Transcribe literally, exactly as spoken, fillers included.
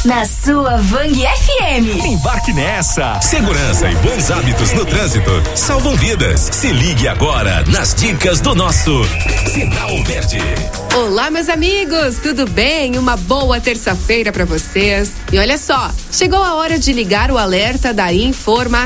na sua Vang F M. Embarque nessa. Segurança e bons hábitos no trânsito salvam vidas. Se ligue agora nas dicas do nosso Sinal Verde. Olá, meus amigos, tudo bem? Uma boa terça-feira para vocês. E olha só, chegou a hora de ligar o alerta da Informa